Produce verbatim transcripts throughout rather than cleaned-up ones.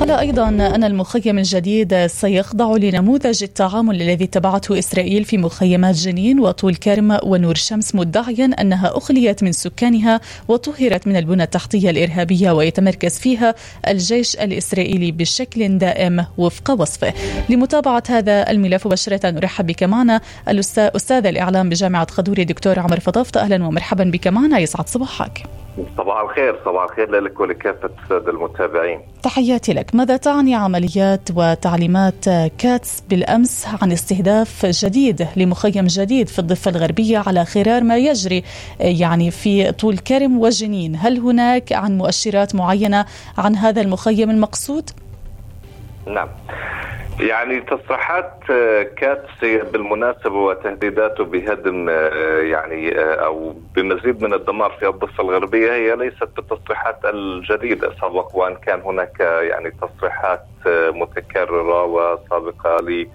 وقال أيضا أن المخيم الجديد سيخضع لنموذج التعامل الذي اتبعته إسرائيل في مخيمات جنين وطول كرم ونور شمس، مدعيا أنها أخليت من سكانها وطهرت من البنى التحتية الإرهابية ويتمركز فيها الجيش الإسرائيلي بشكل دائم وفق وصفه. لمتابعة هذا الملف مباشرة نرحب بك معنا الأستاذ أستاذ الإعلام بجامعة خدوري دكتور عمر فضافته. أهلا ومرحبا بك معنا، يسعد صباحك. صباح الخير. صباح الخير لك ولكافة السادة المتابعين. تحياتي لك. ماذا تعني عمليات وتعليمات كاتس بالأمس عن استهداف جديد لمخيم جديد في الضفة الغربية على غرار ما يجري يعني في طول كرم وجنين؟ هل هناك عن مؤشرات معينة عن هذا المخيم المقصود؟ نعم، يعني تصريحات كاتس بالمناسبة وتهديداته بهدم يعني أو بمزيد من الدمار في الضفة الغربية هي ليست بالتصريحات الجديدة. سبق وأن كان هناك يعني تصريحات متكررة وسابقة ل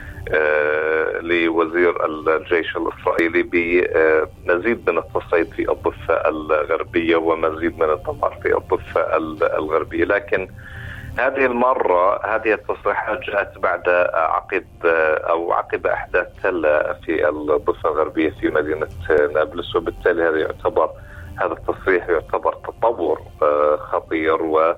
لوزير الجيش الإسرائيلي بمزيد من التصعيد في الضفة الغربية ومزيد من الدمار في الضفة الغربية، لكن هذه المرة هذه التصريحات جاءت بعد عقب أو عقب أحداث تلة في الضفة الغربية في مدينة نابلس، وبالتالي هذا يعتبر هذا التصريح يعتبر تطور خطير. و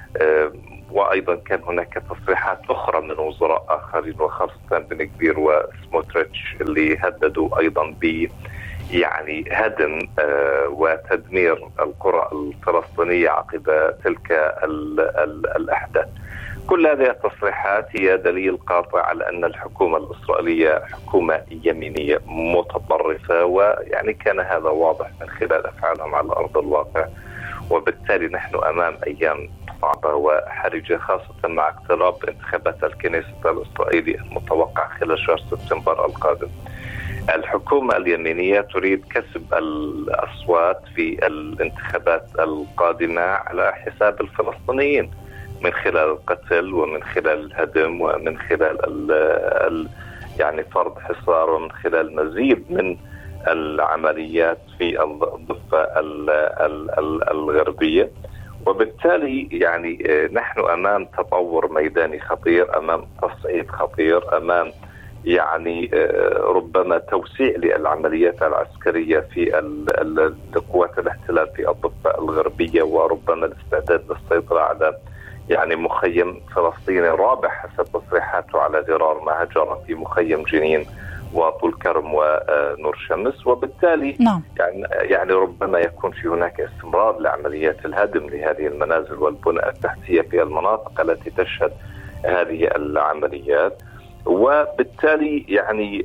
وأيضا كان هناك تصريحات أخرى من وزراء آخرين وخاصة بن غفير وسموتريتش اللي هددوا أيضا ب يعني هدم آه وتدمير القرى الفلسطينية عقب تلك ال ال الأحداث. كل هذه التصريحات هي دليل قاطع على أن الحكومة الإسرائيلية حكومة يمينية متطرفة، ويعني كان هذا واضح من خلال أفعالهم على أرض الواقع. وبالتالي نحن أمام أيام صعبة وحرجة، خاصة مع اقتراب انتخابات الكنيسة الإسرائيلي المتوقع خلال شهر سبتمبر القادم. الحكومة اليمينية تريد كسب الأصوات في الانتخابات القادمة على حساب الفلسطينيين من خلال القتل ومن خلال الهدم ومن خلال ال ال يعني فرض حصار ومن خلال مزيد من العمليات في الضفة الغربية. وبالتالي يعني نحن أمام تطور ميداني خطير، أمام تصعيد خطير، أمام يعني ربما توسيع للعمليات العسكرية في قوات الاحتلال في الضفة الغربية، وربما الاستعداد للسيطرة على يعني مخيم فلسطيني رابع حسب تصريحاته على غرار ما جرى في مخيم جنين وطول كرم ونور شمس. وبالتالي نعم. يعني يعني ربما يكون في هناك استمرار لعمليات الهدم لهذه المنازل والبنى التحتية في المناطق التي تشهد هذه العمليات. وبالتالي يعني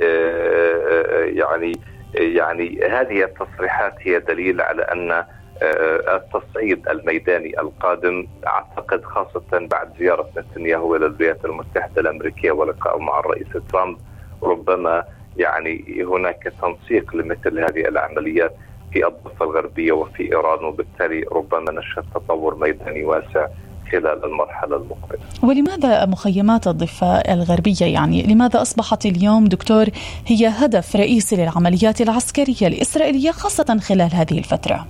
يعني يعني هذه التصريحات هي دليل على أن التصعيد الميداني القادم، أعتقد خاصة بعد زيارة نتنياهو إلى الولايات المتحدة الأمريكية ولقائه مع الرئيس ترامب، ربما يعني هناك تنسيق لمثل هذه العمليات في الضفة الغربية وفي إيران، وبالتالي ربما نشهد تطور ميداني واسع خلال المرحلة المقبلة. ولماذا مخيمات الضفة الغربية يعني لماذا أصبحت اليوم دكتور هي هدف رئيسي للعمليات العسكرية الإسرائيلية خاصة خلال هذه الفترة؟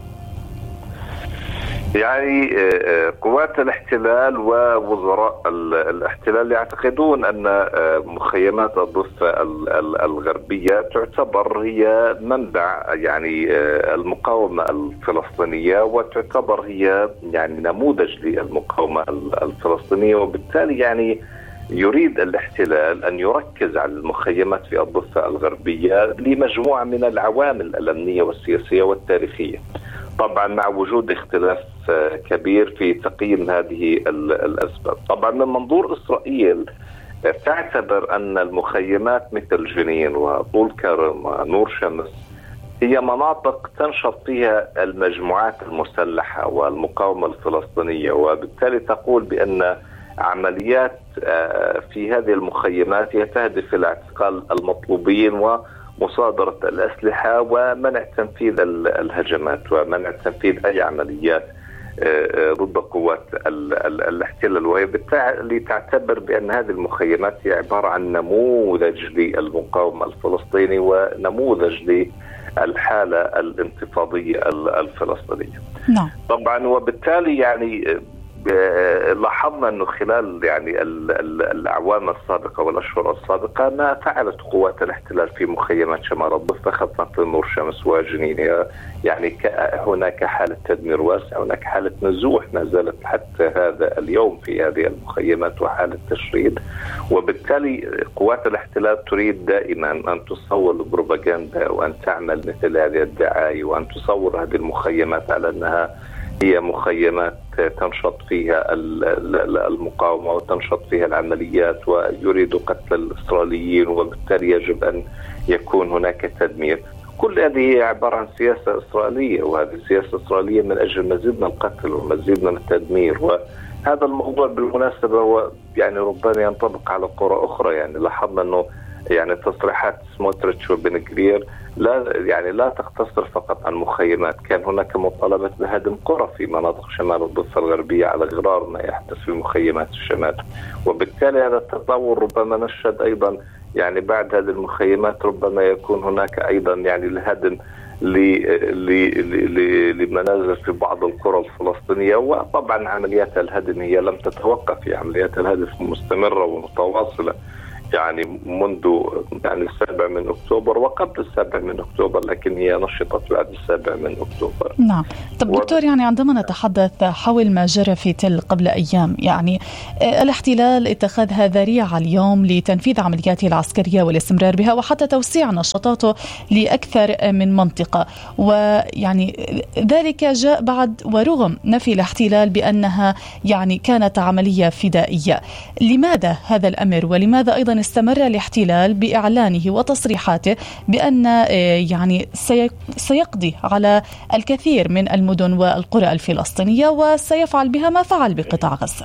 يعني قوات الاحتلال ووزراء الاحتلال يعتقدون أن مخيمات الضفة الغربية تعتبر هي منبع يعني المقاومة الفلسطينية، وتعتبر هي يعني نموذج للمقاومة الفلسطينية. وبالتالي يعني يريد الاحتلال أن يركز على المخيمات في الضفة الغربية لمجموعة من العوامل الأمنية والسياسية والتاريخية، طبعا مع وجود اختلاف كبير في تقييم هذه الأسباب. طبعا من منظور إسرائيل تعتبر أن المخيمات مثل جنين وطول كرم ونور شمس هي مناطق تنشط فيها المجموعات المسلحة والمقاومة الفلسطينية، وبالتالي تقول بأن عمليات في هذه المخيمات هي تهدف إلى اعتقال المطلوبين ومصادرة الأسلحة ومنع تنفيذ الهجمات ومنع تنفيذ أي عمليات ضد قوات الاحتلال. وهي بالتالي تعتبر بأن هذه المخيمات هي عبارة عن نموذج للمقاومة الفلسطيني ونموذج للحالة الانتفاضية الفلسطينية. نعم. طبعا وبالتالي يعني لاحظنا أنه خلال يعني الأعوام السابقة والأشهر السابقة ما فعلت قوات الاحتلال في مخيمات شمال الضفة خاصة في نور شمس وجنين، يعني هناك حالة تدمير واسع، هناك حالة نزوح ما زالت حتى هذا اليوم في هذه المخيمات وحالة تشريد. وبالتالي قوات الاحتلال تريد دائما أن تصور البروباغندا وأن تعمل مثل هذه الدعاية وأن تصور هذه المخيمات على أنها هي مخيمات تنشط فيها المقاومة وتنشط فيها العمليات ويريد قتل الإسرائيليين، وبالتالي يجب أن يكون هناك تدمير. كل هذه هي عبارة عن سياسة إسرائيلية، وهذه السياسة إسرائيلية من أجل مزيد من القتل ومزيد من التدمير. وهذا الموضوع بالمناسبة هو يعني ربما ينطبق على قرى أخرى. يعني لاحظنا أنه يعني تصريحات سموتريتش وبن غفير لا يعني لا تقتصر فقط عن مخيمات، كان هناك مطالبة بهدم قرى في مناطق شمال الضفة الغربية على غرار ما يحدث في مخيمات الشمال. وبالتالي هذا التطور ربما نشهد أيضا يعني بعد هذه المخيمات ربما يكون هناك أيضا يعني الهدم لمنازل في بعض القرى الفلسطينية. وطبعا عمليات الهدم هي لم تتوقف، في عمليات الهدم مستمرة ومتواصلة يعني منذ يعني السابع من أكتوبر وقبل السابع من أكتوبر، لكن هي نشطت بعد السابع من أكتوبر. نعم. طب دكتور، يعني عندما نتحدث حول ما جرى في تل قبل أيام، يعني الاحتلال اتخذها ذريعة اليوم لتنفيذ عملياته العسكرية والاستمرار بها وحتى توسيع نشاطاته لأكثر من منطقة، ويعني ذلك جاء بعد ورغم نفي الاحتلال بأنها يعني كانت عملية فدائية. لماذا هذا الأمر، ولماذا أيضا استمر الاحتلال بإعلانه وتصريحاته بأن يعني سيقضي على الكثير من المدن والقرى الفلسطينية وسيفعل بها ما فعل بقطاع غزة؟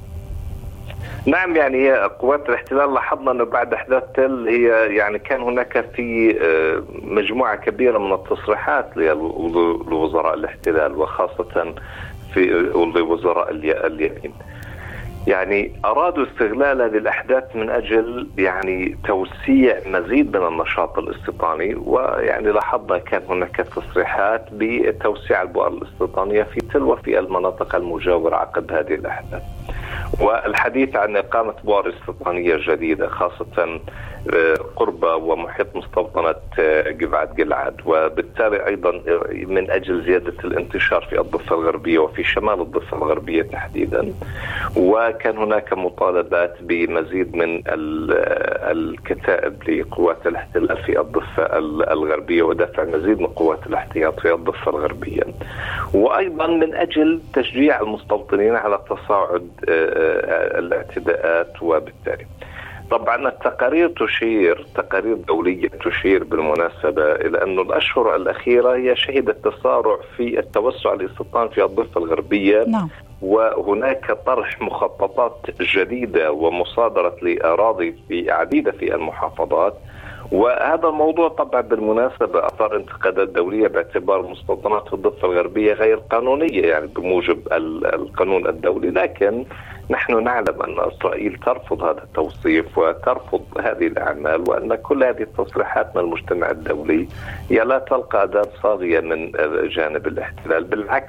نعم، يعني قوات الاحتلال لاحظنا أنه بعد أحداث تل هي يعني كان هناك في مجموعة كبيرة من التصريحات لوزراء الاحتلال وخاصة في وزراء اليمين، يعني أرادوا استغلال هذه الأحداث من أجل يعني توسيع مزيد من النشاط الاستيطاني. ويعني لاحظنا كان هناك تصريحات بتوسيع البؤر الاستيطانية في تل وفي المناطق المجاورة عقب هذه الأحداث، والحديث عن إقامة بؤر استيطانية جديدة خاصة قرب ومحيط مستوطنة جبعة جلعاد، وبالتالي أيضا من أجل زيادة الانتشار في الضفة الغربية وفي شمال الضفة الغربية تحديدا. وكان هناك مطالبات بمزيد من الكتائب لقوات الاحتلال في الضفة الغربية ودفع مزيد من قوات الاحتياط في الضفة الغربية، وأيضا من أجل تشجيع المستوطنين على تصاعد الاعتداءات. وبالتالي طبعا التقارير تشير تقارير دولية تشير بالمناسبة إلى أن الأشهر الأخيرة هي شهدت تسارع في التوسع الاستيطاني في الضفة الغربية. نعم. وهناك طرح مخططات جديدة ومصادرة لأراضي في عديدة في المحافظات، وهذا الموضوع طبعا بالمناسبة أثار انتقادات دولية باعتبار مستوطنات الضفة الغربية غير قانونية يعني بموجب القانون الدولي. لكن نحن نعلم أن إسرائيل ترفض هذا التوصيف وترفض هذه الأعمال، وأن كل هذه التصريحات من المجتمع الدولي هي لا تلقى أداة صاغية من جانب الاحتلال، بالعكس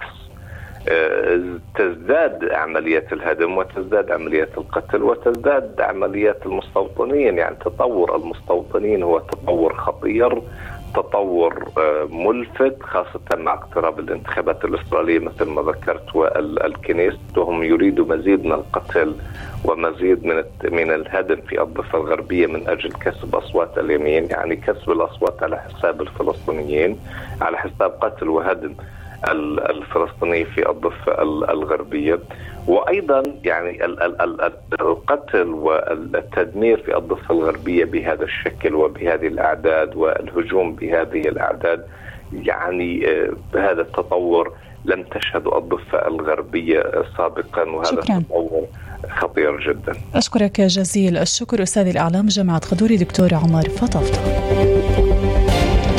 تزداد عمليات الهدم وتزداد عمليات القتل وتزداد عمليات المستوطنين. يعني تطور المستوطنين هو تطور خطير، تطور ملفت، خاصة مع اقتراب الانتخابات الإسرائيلية مثل ما ذكرت والكنيست، وهم يريدوا مزيد من القتل ومزيد من من الهدم في الضفة الغربية من أجل كسب أصوات اليمين، يعني كسب الأصوات على حساب الفلسطينيين، على حساب قتل وهدم الفلسطيني في الضفة الغربية. وأيضا يعني القتل والتدمير في الضفة الغربية بهذا الشكل وبهذه الأعداد والهجوم بهذه الأعداد، يعني هذا التطور لم تشهد الضفة الغربية سابقا، وهذا التطور خطير جدا. أشكرك جزيل الشكر أستاذ الإعلام جامعة خدوري دكتور عمر فطفطة.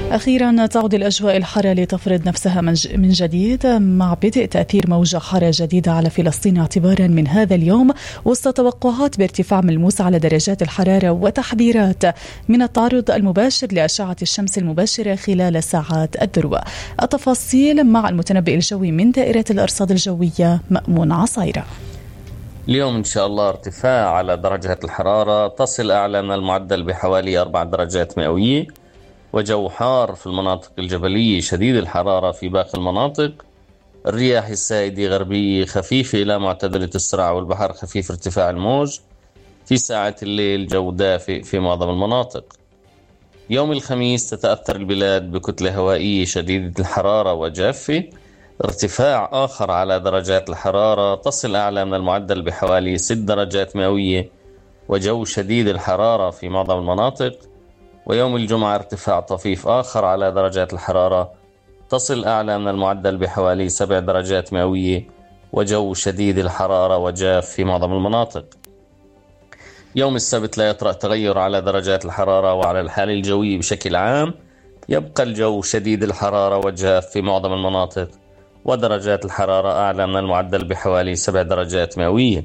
أخيرا تعود الأجواء الحارة لتفرض نفسها من جديد مع بدء تأثير موجة حارة جديدة على فلسطين اعتبارا من هذا اليوم، وسط توقعات بارتفاع ملموس على درجات الحرارة وتحذيرات من التعرض المباشر لأشعة الشمس المباشرة خلال ساعات الذروة. التفاصيل مع المتنبئ الجوي من دائرة الأرصاد الجوية مأمون عصيرة. اليوم إن شاء الله ارتفاع على درجات الحرارة تصل أعلى من المعدل بحوالي أربع درجات مئوية، وجو حار في المناطق الجبلية شديد الحرارة في باقي المناطق. الرياح السائدة غربية خفيفة إلى معتدلة السرعة، والبحر خفيف ارتفاع الموج. في ساعة الليل جو دافئ في معظم المناطق. يوم الخميس تتأثر البلاد بكتلة هوائية شديدة الحرارة وجافة، ارتفاع آخر على درجات الحرارة تصل أعلى من المعدل بحوالي ست درجات مئوية، وجو شديد الحرارة في معظم المناطق. ويوم الجمعة ارتفاع طفيف آخر على درجات الحرارة تصل أعلى من المعدل بحوالي سبع درجات مئوية، وجو شديد الحرارة وجاف في معظم المناطق. يوم السبت لا يطرأ تغير على درجات الحرارة وعلى الحالة الجوية بشكل عام، يبقى الجو شديد الحرارة وجاف في معظم المناطق، ودرجات الحرارة أعلى من المعدل بحوالي سبع درجات مئوية.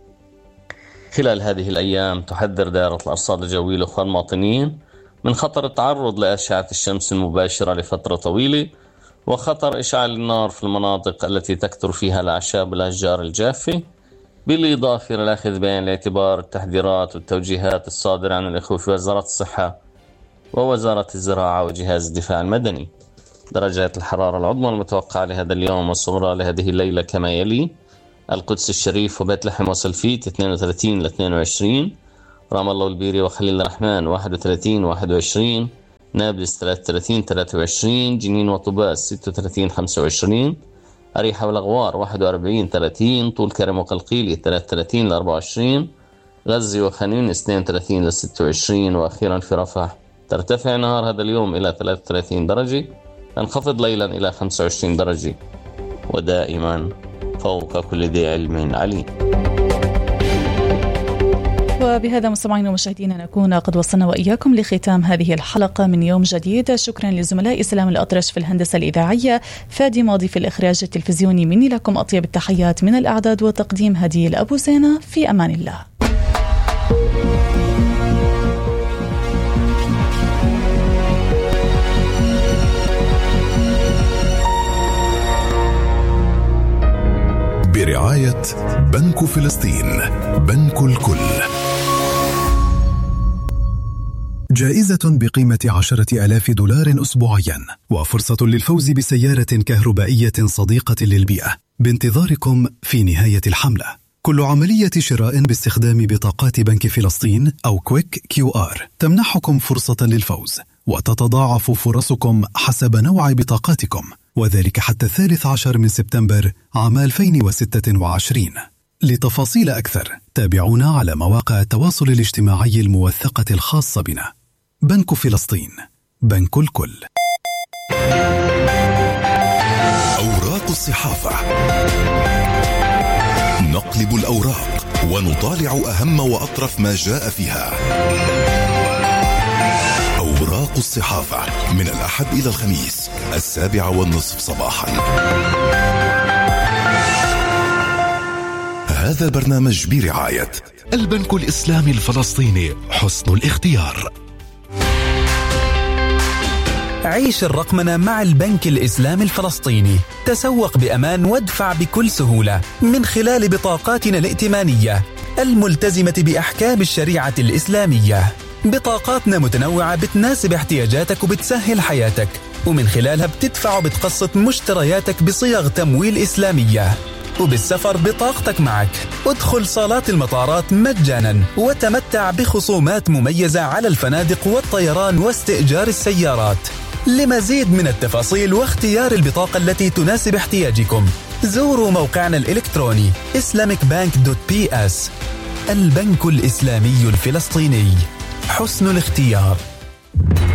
خلال هذه الأيام تحذر دائرة الأرصاد الجوية الأخوان المواطنين من خطر التعرض لأشعة الشمس المباشرة لفترة طويلة، وخطر إشعال النار في المناطق التي تكثر فيها الأعشاب والأشجار الجافة، بالإضافة إلى الأخذ بعين الاعتبار التحذيرات والتوجيهات الصادرة عن الإخوة في وزارة الصحة ووزارة الزراعة وجهاز الدفاع المدني. درجات الحرارة العظمى المتوقعة لهذا اليوم والصغرى لهذه الليلة كما يلي: القدس الشريف وبيت لحم وسلفيت اثنين وثلاثين إلى اثنين وعشرين، رام الله والبيري وخليل الرحمن واحد وثلاثين واحد وعشرين، نابلس ثلاثة وثلاثين ثلاثة وعشرين، جنين وطوباس ستة وثلاثين خمسة وعشرين، أريحة والأغوار واحد وأربعين ثلاثين، طول كرم وقلقيلي ثلاثة وثلاثين إلى أربعة وعشرين، غزة وخان يونس اثنين وثلاثين إلى ستة وعشرين، وأخيرا في رفح ترتفع نهار هذا اليوم إلى ثلاثة وثلاثين درجة، تنخفض ليلا إلى خمسة وعشرين درجة، ودائما فوق كل ذي علم عليم. وبهذا مستمعينا ومشاهدينا نكون قد وصلنا وإياكم لختام هذه الحلقة من يوم جديد. شكرا لزملائي سلام الأطرش في الهندسة الإذاعية، فادي ماضي في الإخراج التلفزيوني. مني لكم أطيب التحيات من الإعداد وتقديم هديل أبو زينة. في أمان الله. برعاية بنك فلسطين، بنك الكل. جائزة بقيمة عشرة آلاف دولار أسبوعيا، وفرصة للفوز بسيارة كهربائية صديقة للبيئة بانتظاركم في نهاية الحملة. كل عملية شراء باستخدام بطاقات بنك فلسطين أو كويك كيو آر تمنحكم فرصة للفوز، وتتضاعف فرصكم حسب نوع بطاقاتكم، وذلك حتى الثالث عشر من سبتمبر عام ألفين وستة وعشرين. لتفاصيل أكثر تابعونا على مواقع التواصل الاجتماعي الموثقة الخاصة بنا. بنك فلسطين، بنك الكل. أوراق الصحافة، نقلب الأوراق ونطالع أهم وأطرف ما جاء فيها. أوراق الصحافة من الأحد إلى الخميس السابعة والنصف صباحا. هذا البرنامج برعاية البنك الإسلامي الفلسطيني، حسن الاختيار. عيش الرقمنة مع البنك الإسلامي الفلسطيني. تسوق بأمان وادفع بكل سهولة من خلال بطاقاتنا الائتمانية الملتزمة بأحكام الشريعة الإسلامية. بطاقاتنا متنوعة بتناسب احتياجاتك وبتسهل حياتك، ومن خلالها بتدفع وبتقسط مشترياتك بصيغ تمويل إسلامية. وبالسفر بطاقتك معك. ادخل صالات المطارات مجانا وتمتع بخصومات مميزة على الفنادق والطيران واستئجار السيارات. لمزيد من التفاصيل واختيار البطاقة التي تناسب احتياجكم زوروا موقعنا الإلكتروني إسلاميك بانك دوت بي إس. البنك الإسلامي الفلسطيني، حسن الاختيار.